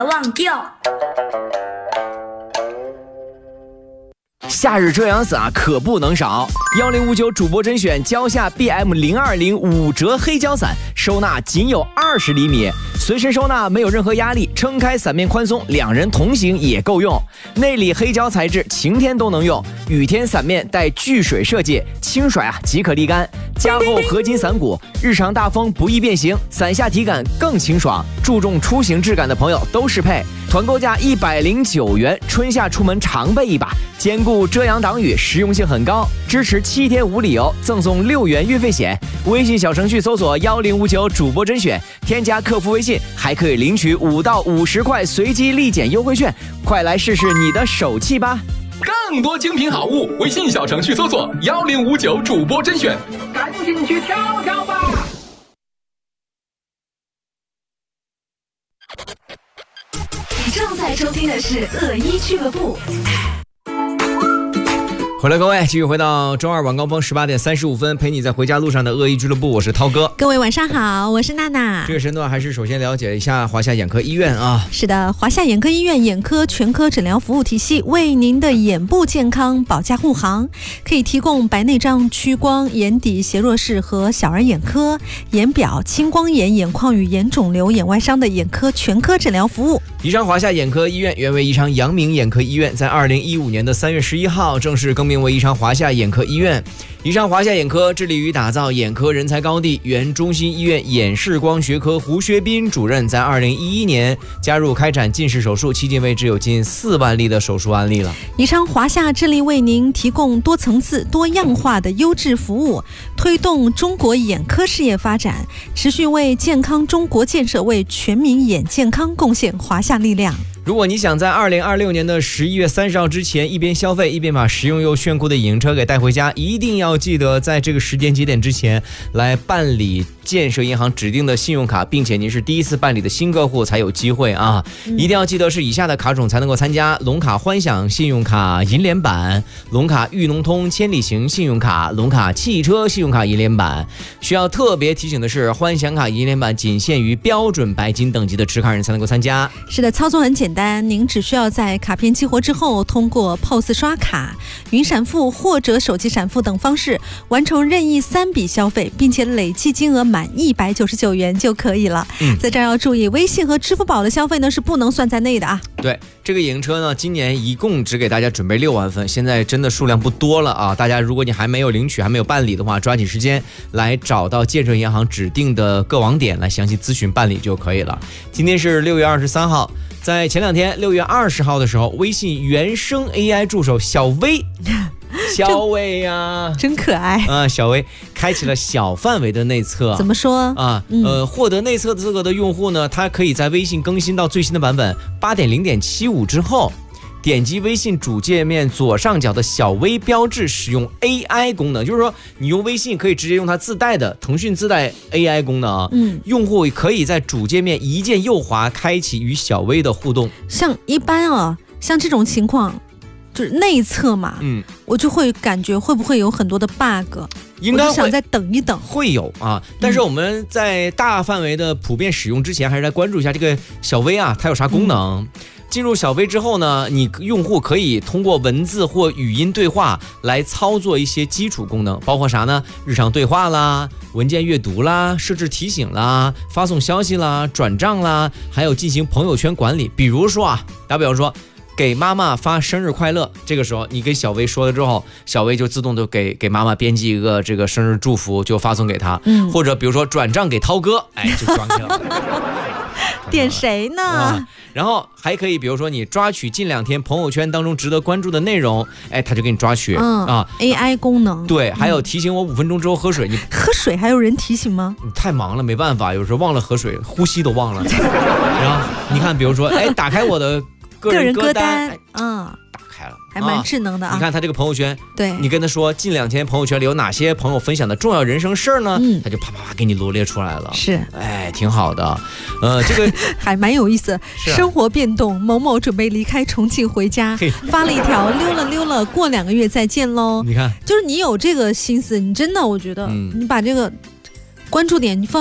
忘掉。 夏日遮阳伞可不能少，1059主播甄选蕉下 BM020 5折黑胶伞，收纳仅有20厘米，随身收纳没有任何压力，撑开伞面宽松，两人同行也够用。内里黑胶材质，晴天都能用，雨天伞面带聚水设计，轻甩即可沥干。加厚合金伞骨，日常大风不易变形，伞下体感更清爽。注重出行质感的朋友都适配。团购价109元，春夏出门常备一把，兼顾遮阳挡雨，实用性很高。支持7天无理由，赠送6元运费险。微信小程序搜索1059主播甄选，添加客服微信，还可以领取5到50块随机立减优惠券。快来试试你的手气吧！ 更多精品好物，微信小程序搜索1059主播甄选，赶紧去挑挑吧！ 你正在收听的是恶一俱乐部。 回来各位，继续回到周二晚高峰18点35分，陪你在回家路上的恶意俱乐部，我是涛哥。 各位晚上好，我是娜娜。 这个时段还是首先了解一下华夏眼科医院啊。 是的，华夏眼科医院眼科全科诊疗服务体系为您的眼部健康保驾护航，可以提供白内障、屈光、眼底斜弱视和小儿眼科、眼表、青光眼、眼眶与眼肿瘤、眼外伤的眼科全科诊疗服务。 宜昌华夏眼科医院原为宜昌阳明眼科医院，在2015年的3月11号正式更名为宜昌华夏眼科医院。宜昌华夏眼科致力于打造眼科人才高地。原中心医院眼视光学科胡学斌主任在2011年加入开展近视手术，迄今为止有近4万例的手术案例了。 宜昌华夏致力为您提供多层次、多样化的优质服务，推动中国眼科事业发展，持续为健康中国建设、为全民眼健康贡献华夏力量。 如果你想在2026年的11月30号之前一边消费一边把实用又炫酷的影车给带回家，一定要记得在这个时间节点之前来办理建设银行指定的信用卡，并且您是第一次办理的新客户才有机会啊！一定要记得是以下的卡种才能够参加：龙卡欢享信用卡银联版、龙卡裕农通千里行信用卡、龙卡汽车信用卡银联版。需要特别提醒的是，欢享卡银联版仅限于标准白金等级的持卡人才能够参加。 是的，操作很简单，您只需要在卡片激活之后，通过 POS 刷卡、云闪付或者手机闪付等方式完成任意3笔消费，并且累计金额满199元就可以了。在这儿要注意，微信和支付宝的消费呢是不能算在内的啊。 对，这个影车呢，今年一共只给大家准备6万份，现在真的数量不多了啊！大家如果你还没有领取、还没有办理的话，抓紧时间来找到建设银行指定的各网点来详细咨询办理就可以了。今天是6月23号。在前2天6月20号的时候，微信原生 AI 助手小薇小薇呀， 真可爱啊！小薇开启了小范围的内测。 怎么说啊？获得内测资格的用户呢，他可以在微信更新到最新的版本 8.0.75 之后，点击微信主界面左上角的小微标志，使用 AI 功能，就是说你用微信可以直接用它自带的腾讯自带 AI 功能啊。用户可以在主界面一键右滑开启与小微的互动。 像一般啊，像这种情况就是内测嘛，我就会感觉会不会有很多的 bug， 应该我就想再等一等。 会有啊，但是我们在大范围的普遍使用之前，还是来关注一下这个小微啊，它有啥功能。进入小微之后呢，你用户可以通过文字或语音对话来操作一些基础功能，包括啥呢？日常对话啦、文件阅读啦、设置提醒啦、发送消息啦、转账啦，还有进行朋友圈管理。比如说啊，打比方说给妈妈发生日快乐，这个时候你给小薇说了之后，小薇就自动就给妈妈编辑一个这个生日祝福，就发送给她。或者比如说转账给涛哥，就转给了。 点谁呢？ 然后还可以比如说你抓取近2天朋友圈当中值得关注的内容，他就给你抓取 AI 功能。 对，还有提醒我5分钟之后喝水。你喝水还有人提醒吗？ 你太忙了，没办法，有时候忘了喝水，呼吸都忘了。然后你看比如说打开我的个人歌单，打开了， 还蛮智能的啊。 你看他这个朋友圈， 对， 你跟他说近2天朋友圈里有哪些朋友分享的重要人生事儿呢？他就啪啪啪给你罗列出来了。 是， 挺好的。这个还蛮有意思。生活变动，某某准备离开重庆回家，发了一条溜了，过2个月再见喽。 你看， 就是你有这个心思，你真的，我觉得你把这个关注点你放到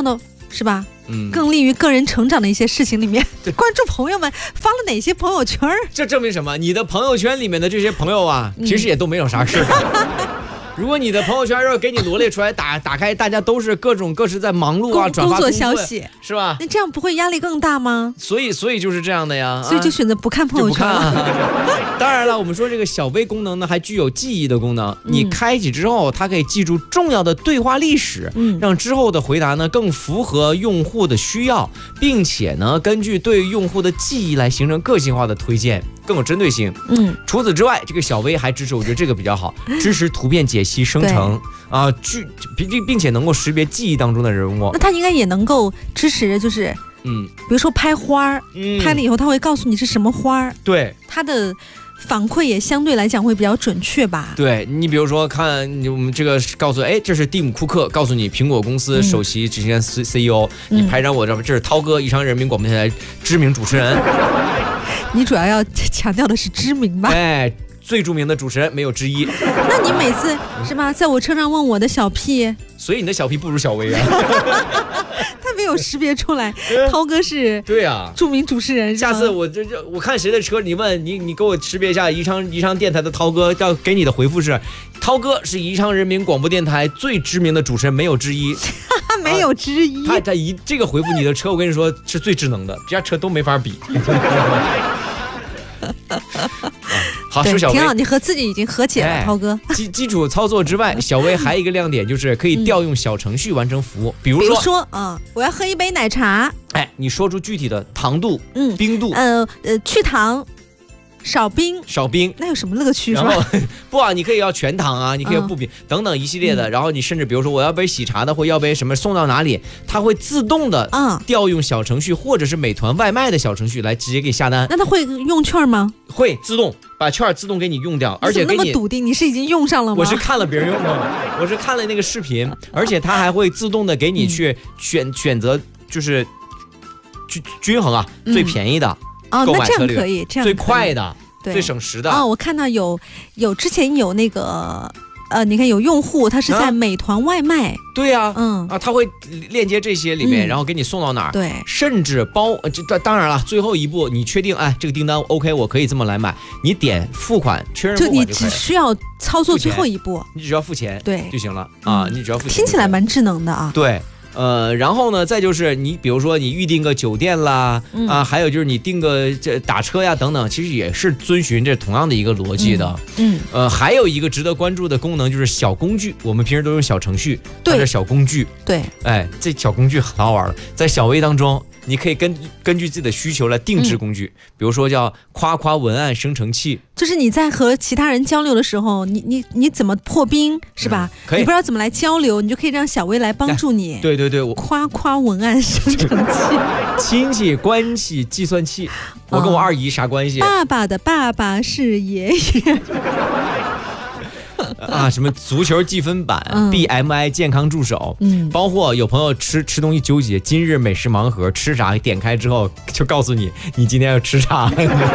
是吧？更利于个人成长的一些事情里面，关注朋友们发了哪些朋友圈。 这证明什么？你的朋友圈里面的这些朋友啊，平时也都没有啥事如果你的朋友圈要给你罗列出来，打开，大家都是各式在忙碌啊，转发工作消息， 是吧？ 那这样不会压力更大吗？ 所以就是这样的呀， 所以就选择不看朋友圈了。 当然了，我们说这个小微功能呢，还具有记忆的功能。你开启之后，它可以记住重要的对话历史，让之后的回答呢更符合用户的需要，并且呢，根据对用户的记忆来形成个性化的推荐，更有针对性。除此之外，这个小微还支持，我觉得这个比较好，支持图片解析生成啊，并且能够识别记忆当中的人物。 那它应该也能够支持，就是比如说拍花儿，拍了以后它会告诉你是什么花儿， 对， 它的反馈也相对来讲会比较准确吧？ 对，你比如说看我们这个告诉，这是蒂姆·库克，告诉你苹果公司首席执行人 CEO，你拍张我照片，这是涛哥，宜昌人民广播电台知名主持人。 你主要强调的是知名吧？ 最著名的主持人没有之一。 那你每次是吧，在我车上问我的小屁， 所以你的小屁不如小薇啊。 他没有识别出来，涛哥是对啊， 著名主持人。 下次我看谁的车，你问你给我识别一下宜昌电台的涛哥，要给你的回复是，涛哥是宜昌人民广播电台最知名的主持人，没有之一。 没有之一。 他这个回复你的车，我跟你说是最智能的，这家车都没法比。好，说小薇挺好，你和自己已经和解了，涛哥。 基础操作之外，小薇还有一个亮点就是可以调用小程序完成服务，比如说我要喝一杯奶茶， 你说出具体的糖度、冰度， 去糖。少冰，那有什么乐趣是吧？ 不啊，你可以要全糖啊，你可以要不冰等等一系列的，然后你甚至比如说我要杯喜茶的，或要杯什么送到哪里，它会自动的调用小程序或者是美团外卖的小程序来直接给下单。 那它会用券吗？ 会自动把券自动给你用掉，而且给你那么笃定，你是已经用上了吗？ 我是看了别人用的，我是看了那个视频，而且它还会自动的给你去选择，就是均衡啊，最便宜的。购买策略， 那这样可以， 最快的，最省时的。 我看到有之前有那个你看有用户他是在美团外卖， 对呀，他会链接这些里面，然后给你送到哪儿， 对， 甚至当然了，最后一步你确定，这个订单 OK， 我可以这么来买，你点付款确认付款就可以了， 就你只需要操作最后一步， 你只要付钱， 对就行了啊，你只要付钱， 听起来蛮智能的啊， 对。然后呢，再就是你比如说你预定个酒店啦，还有就是你订个打车呀等等，其实也是遵循这同样的一个逻辑的。还有一个值得关注的功能就是小工具，我们平时都用小程序，它是小工具。 对， 这小工具很好玩了，在小微当中。你可以根据自己的需求来定制工具，比如说叫夸夸文案生成器， 就是你在和其他人交流的时候，你怎么破冰是吧？ 可以， 你不知道怎么来交流，你就可以让小薇来帮助你。 对，我夸夸文案生成器， 亲戚关系计算器，我跟我二姨啥关系？ 爸爸的爸爸是爷爷。 什么足球积分板、BMI 健康助手，包括有朋友吃东西纠结，今日美食盲盒吃啥？点开之后就告诉你今天要吃啥。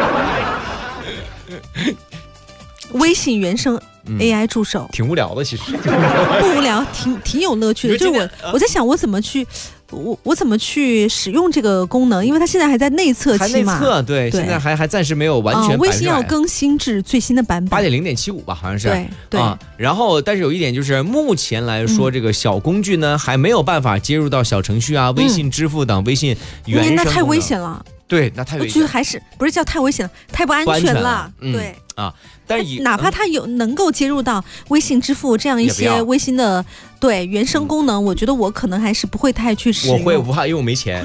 微信原生 AI 助手挺无聊的，其实不无聊，挺有乐趣的。就是我在想我怎么去使用这个功能，因为它现在还在内测期嘛。 还内测，对，现在还暂时没有完全。 微信要更新至最新的版本 8.0.75吧，好像是。 对然后，但是有一点就是，目前来说，这个小工具呢还没有办法接入到小程序啊、微信支付等微信原生功能。 那太危险了。 对，那太危险了。 我觉得还是不是叫太危险了，太不安全了。对但是哪怕它能够接入到微信支付这样一些微信的原生功能，我觉得我可能还是不会太去使用。 我不怕，因为我没钱。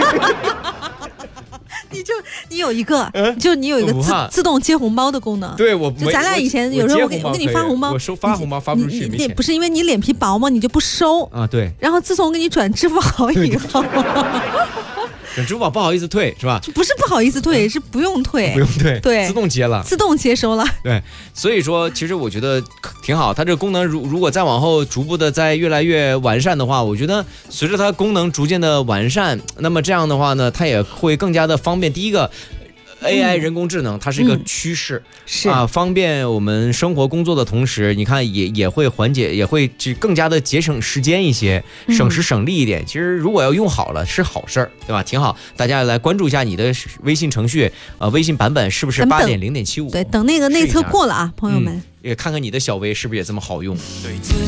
你有一个自动接红包的功能。 对， 就咱俩以前有时候我给你发红包， 我发红包发不出去，没钱。 不是因为你脸皮薄吗？你就不收啊？对。 然后自从我给你转支付宝以后。 转支付宝不好意思退是吧？ 不是不好意思退，是不用退，对， 自动接了， 自动接收了。 对，所以说其实我觉得挺好。它这个功能如果再往后逐步的再越来越完善的话，我觉得随着它功能逐渐的完善，那么这样的话呢，它也会更加的方便。第一个。 AI 人工智能它是一个趋势， 是方便我们生活工作的同时，你看也会缓解，也会更加的节省时间一些，省时省力一点。其实如果要用好了是好事儿，对吧？挺好，大家来关注一下你的微信程序，微信版本是不是8.0.75？ 对，等那个内测过了啊，朋友们， 也看看你的小微是不是也这么好用。 对自